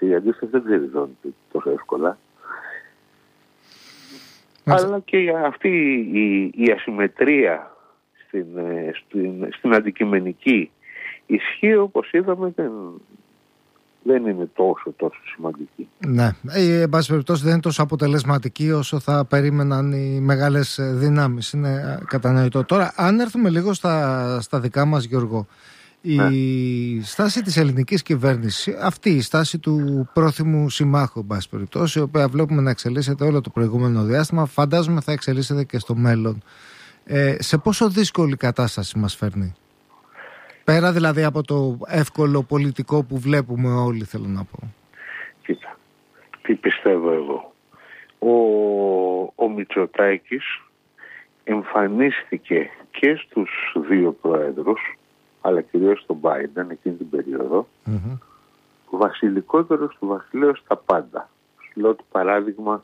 αντίσταση. Η αντίσταση δεν ξεριζώνεται τόσο εύκολα. Αλλά και αυτή η ασυμμετρία στην αντικειμενική ισχύ, όπως είδαμε, δεν είναι τόσο σημαντική. Ναι, εν πάση περιπτώσει δεν είναι τόσο αποτελεσματική όσο θα περίμεναν οι μεγάλες δυνάμεις. Είναι κατανοητό. Τώρα, αν έρθουμε λίγο στα δικά μας, Γιώργο, η στάση της ελληνικής κυβέρνησης, αυτή η στάση του πρόθυμου συμμάχου, εν πάση περιπτώσει, η οποία βλέπουμε να εξελίσσεται όλο το προηγούμενο διάστημα, φαντάζομαι θα εξελίσσεται και στο μέλλον. Σε πόσο δύσκολη κατάσταση μας φέρνει? Πέρα δηλαδή από το εύκολο πολιτικό που βλέπουμε όλοι, θέλω να πω. Κοίτα, τι πιστεύω εγώ. Ο Μητσοτάκης εμφανίστηκε και στους δύο πρόεδρους, αλλά κυρίως στον Biden εκείνη την περίοδο, βασιλικότερος του βασιλέως στα πάντα. Σου λέω το παράδειγμα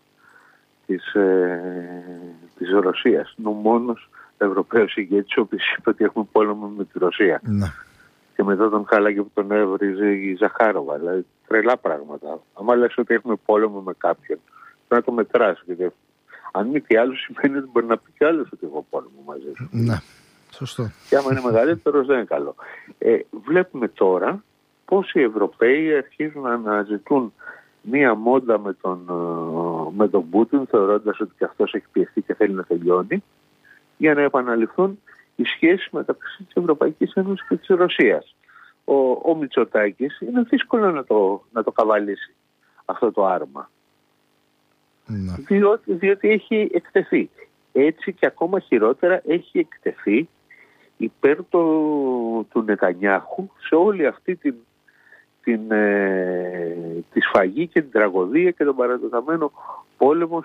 της Ρωσίας. Είναι ο μόνος Ευρωπαίος ηγέτης ο οποίος είπε ότι έχουμε πόλεμο με τη Ρωσία. Και μετά τον χάλαγε που τον έβριζε η Ζαχάροβα. Δηλαδή τρελά πράγματα. Αν λες ότι έχουμε πόλεμο με κάποιον, πρέπει να το μετράς. Γιατί αν μη τι άλλο σημαίνει ότι μπορεί να πει κι άλλος ότι έχω πόλεμο μαζί σου. Ναι, σωστό. Και άμα είναι μεγαλύτερος δεν είναι καλό. Βλέπουμε τώρα πώς οι Ευρωπαίοι αρχίζουν να αναζητούν μία μόντα με τον Πούτιν, θεωρώντας ότι και αυτός έχει πιεστεί και θέλει να τελειώνει, για να επαναληφθούν οι σχέσεις μεταξύ της Ευρωπαϊκής Ένωσης και της Ρωσίας. Ο Μητσοτάκης είναι δύσκολο να το καβαλήσει αυτό το άρμα. Διότι έχει εκτεθεί. Έτσι και ακόμα χειρότερα έχει εκτεθεί υπέρ του Νετανιάχου σε όλη αυτή τη σφαγή και την τραγωδία και τον παρατεταμένο πόλεμο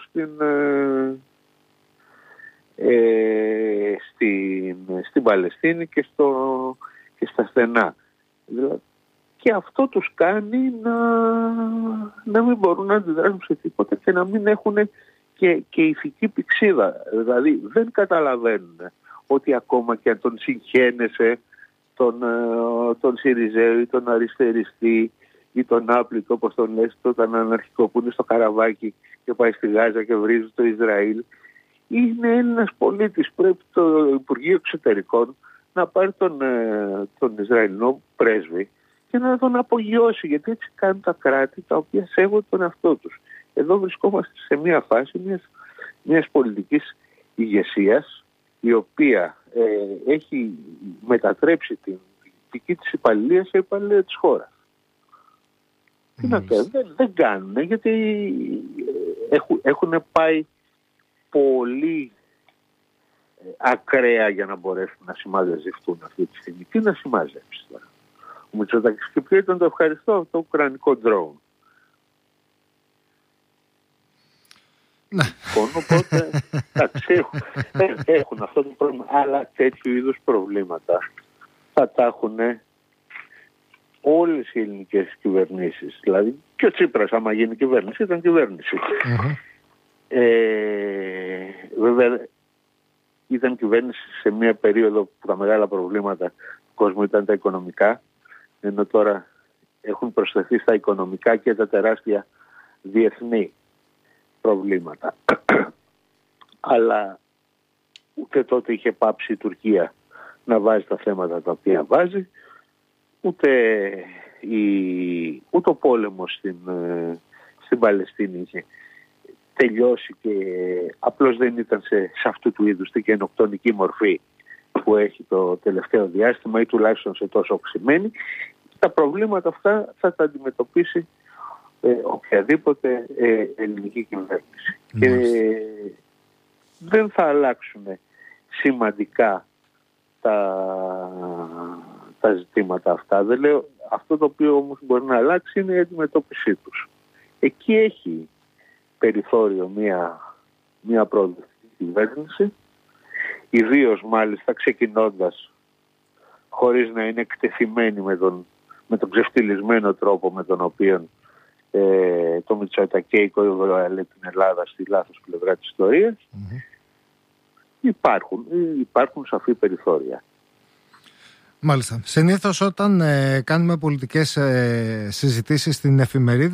στην Παλαιστίνη και στα στενά. Και αυτό τους κάνει να μην μπορούν να αντιδράσουν σε τίποτα και να μην έχουν και ηθική πηξίδα. Δηλαδή δεν καταλαβαίνουν ότι ακόμα και αν τον συγχαίνεσαι τον Σιριζέο ή τον αριστεριστή ή τον άπλητο, όπως τον λες, τον αναρχικό που είναι στο Καραβάκι και πάει στη Γάζα και βρίζει το Ισραήλ, είναι Έλληνας πολίτης. Πρέπει το Υπουργείο Εξωτερικών να πάρει τον Ισραηλινό πρέσβη και να τον απογειώσει, γιατί έτσι κάνουν τα κράτη τα οποία σέβονται τον εαυτό τους. Εδώ βρισκόμαστε σε μια φάση μιας πολιτικής ηγεσίας, η οποία έχει μετατρέψει την δική της υπαλληλία σε υπαλληλία της χώρας. Τι να κάνουν, δεν κάνουν, γιατί έχουν πάει πολύ ακραία για να μπορέσουν να συμμαζευτούν αυτή τη στιγμή. Τι να συμμαζέψει τώρα? Ο Μητσοτάκης και ποιο ήταν το ευχαριστώ, το ουκρανικό drone. Οπότε έχουν αυτό το πρόβλημα, αλλά τέτοιου είδους προβλήματα θα τα έχουν όλες οι ελληνικές κυβερνήσεις. Δηλαδή και ο Τσίπρας, άμα γίνει κυβέρνηση, ήταν κυβέρνηση. Βέβαια ήταν κυβέρνηση σε μια περίοδο που τα μεγάλα προβλήματα του κόσμου ήταν τα οικονομικά, ενώ τώρα έχουν προσθεθεί στα οικονομικά και τα τεράστια διεθνή προβλήματα. Αλλά ούτε τότε είχε πάψει η Τουρκία να βάζει τα θέματα τα οποία βάζει, ούτε ο πόλεμος στην Παλαιστίνη είχε τελειώσει και απλώς δεν ήταν σε αυτού του είδους την γενοκτονική μορφή που έχει το τελευταίο διάστημα ή τουλάχιστον σε τόσο οξυμένη. Τα προβλήματα αυτά θα τα αντιμετωπίσει οποιαδήποτε ελληνική κυβέρνηση. Και δεν θα αλλάξουν σημαντικά τα ζητήματα αυτά. Δεν λέω, αυτό το οποίο όμως μπορεί να αλλάξει είναι η αντιμετώπιση τους. Εκεί έχει περιθώριο μια προοδευτική κυβέρνηση, ιδίως μάλιστα ξεκινώντας χωρίς να είναι εκτεθειμένη με τον ξεφτυλισμένο τρόπο με τον οποίο το Μητσοτακέικο έβαλε την Ελλάδα στη λάθος πλευρά της ιστορίας. Υπάρχουν σαφή περιθώρια. Μάλιστα. Συνήθως όταν κάνουμε πολιτικές συζητήσεις στην εφημερίδα,